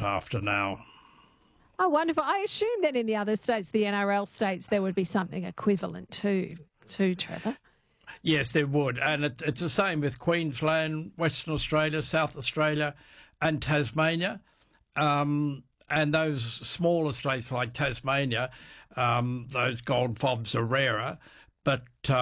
after now. Oh, wonderful. I assume that in the other states, the NRL states, there would be something equivalent to Trevor. Yes, there would. And it's the same with Queensland, Western Australia, South Australia and Tasmania. And those smaller states like Tasmania, those gold fobs are rarer. But,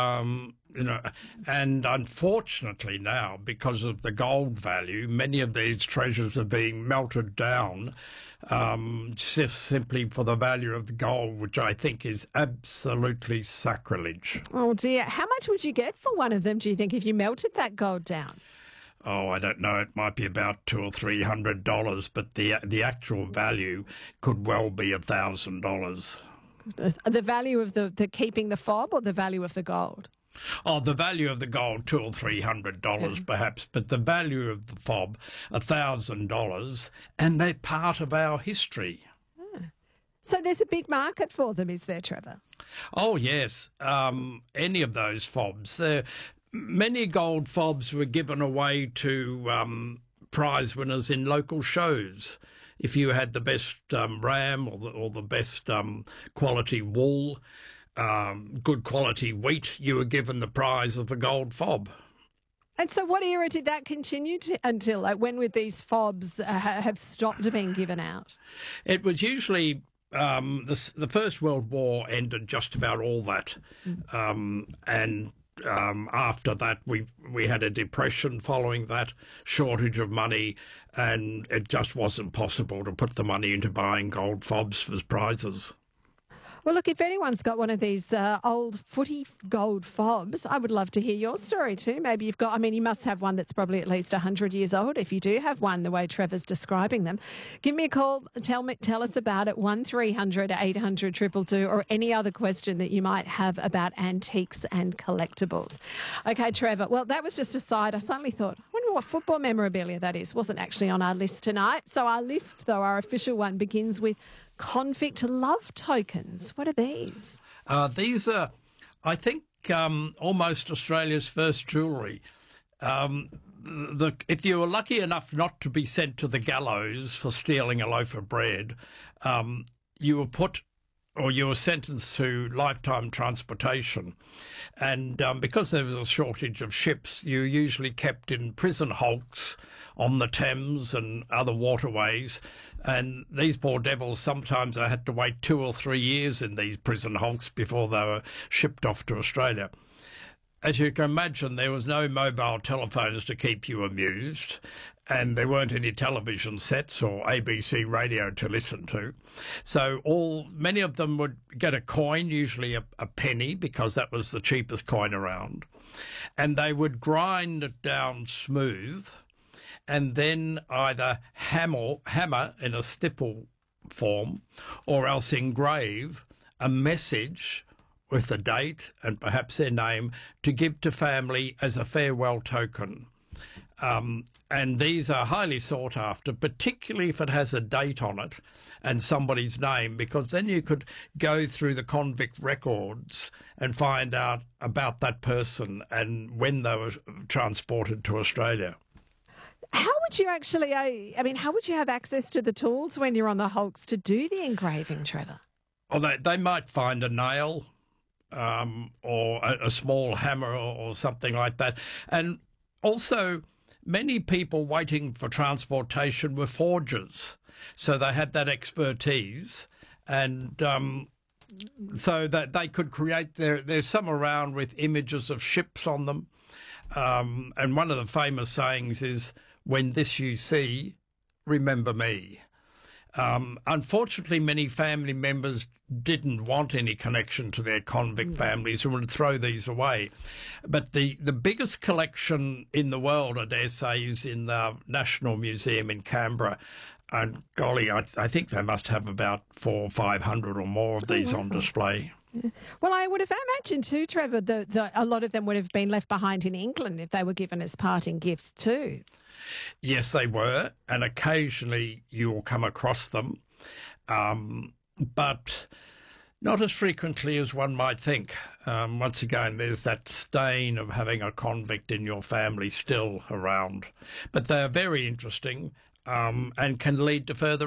and unfortunately now, because of the gold value, many of these treasures are being melted down just simply for the value of the gold, which I think is absolutely sacrilege. Oh, dear. How much would you get for one of them, do you think, if you melted that gold down? Oh, I don't know. It might be about $200 or $300, but the actual value could well be $1,000. The value of the keeping the fob or the value of the gold? Oh, the value of the gold, $200 or $300 perhaps, but the value of the fob, $1,000, and they're part of our history. So there's a big market for them, is there, Trevor? Oh, yes. Any of those fobs. Many gold fobs were given away to prize winners in local shows. If you had the best ram or the best quality wool, good quality wheat, you were given the prize of a gold fob. And so what era did that continue until? Like, when would these fobs have stopped being given out? It was usually the First World War ended just about all that. And after that, we had a depression following that, shortage of money, and it just wasn't possible to put the money into buying gold fobs for prizes. Well, look, if anyone's got one of these old footy gold fobs, I would love to hear your story too. Maybe you've got, you must have one that's probably at least 100 years old if you do have one the way Trevor's describing them. Give me a call, tell us about it, 1300 800 222, or any other question that you might have about antiques and collectibles. Okay, Trevor, well, that was just a side. I suddenly thought, I wonder what football memorabilia that is. Wasn't actually on our list tonight. So our list, though, our official one, begins with convict love tokens. What are these? These are, I think, almost Australia's first jewellery. If you were lucky enough not to be sent to the gallows for stealing a loaf of bread, you were sentenced to lifetime transportation. And because there was a shortage of ships, you usually kept in prison hulks on the Thames and other waterways. And these poor devils, sometimes I had to wait 2 or 3 years in these prison hulks before they were shipped off to Australia. As you can imagine, there was no mobile telephones to keep you amused, and there weren't any television sets or ABC radio to listen to. So many of them would get a coin, usually a penny, because that was the cheapest coin around, and they would grind it down smooth and then either hammer in a stipple form or else engrave a message with a date and perhaps their name to give to family as a farewell token. And these are highly sought after, particularly if it has a date on it and somebody's name, because then you could go through the convict records and find out about that person and when they were transported to Australia. How would you actually, how would you have access to the tools when you're on the hulks to do the engraving, Trevor? Well, they might find a nail or a small hammer or something like that. And also, many people waiting for transportation were forgers, so they had that expertise, and so that they could create there's some around with images of ships on them, and one of the famous sayings is, "When this you see, remember me." Unfortunately, many family members didn't want any connection to their convict families and would throw these away. But the biggest collection in the world, I dare say, is in the National Museum in Canberra. And golly, I think they must have about 400 or 500 or more of these on display. Yeah. Well, I would have imagined too, Trevor, that a lot of them would have been left behind in England if they were given as parting gifts too. Yes, they were, and occasionally you will come across them, but not as frequently as one might think. Once again, there's that stain of having a convict in your family still around. But they are very interesting and can lead to further